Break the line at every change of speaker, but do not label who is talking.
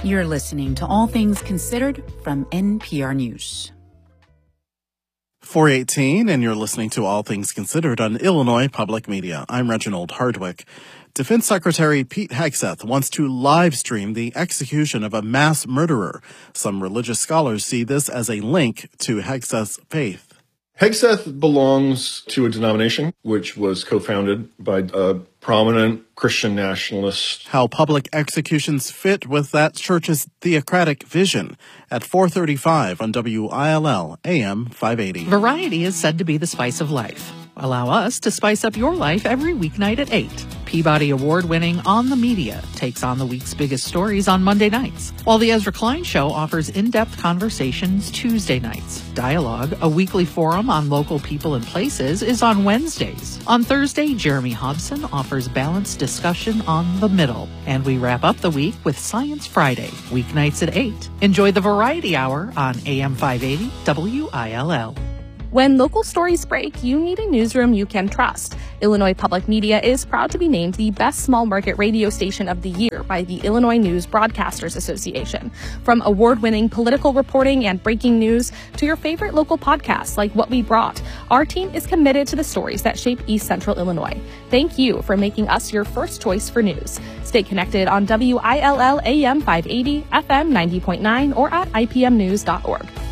You're listening to All Things Considered from NPR News.
4:18, and you're listening to All Things Considered on Illinois Public Media. I'm Reginald Hardwick. Defense Secretary Pete Hegseth wants to live stream the execution of a mass murderer. Some religious scholars see this as a link to Hegseth's faith.
Hegseth belongs to a denomination which was co-founded by a prominent Christian nationalist.
How public executions fit with that church's theocratic vision at 4:35 on WILL AM 580.
Variety is said to be the spice of life. Allow us to spice up your life every weeknight at 8. Peabody Award-winning On the Media takes on the week's biggest stories on Monday nights, while the Ezra Klein Show offers in-depth conversations Tuesday nights. Dialogue, a weekly forum on local people and places, is on Wednesdays. On Thursday, Jeremy Hobson offers balanced discussion on the middle. And we wrap up the week with Science Friday, weeknights at 8. Enjoy the Variety Hour on AM 580 WILL.
When local stories break, you need a newsroom you can trust. Illinois Public Media is proud to be named the best small market radio station of the year by the Illinois News Broadcasters Association. From award-winning political reporting and breaking news to your favorite local podcasts like What We Brought, our team is committed to the stories that shape East Central Illinois. Thank you for making us your first choice for news. Stay connected on WILL AM 580, FM 90.9, or at ipmnews.org.